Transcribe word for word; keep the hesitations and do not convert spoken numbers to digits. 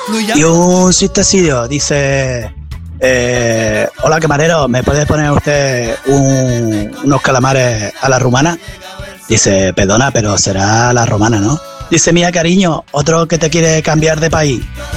Y un sitesidio dice... Eh, hola camarero, ¿me puede poner usted un, unos calamares a la rumana? Dice, perdona, pero será la romana, ¿no? Dice, mira cariño, otro que te quiere cambiar de país.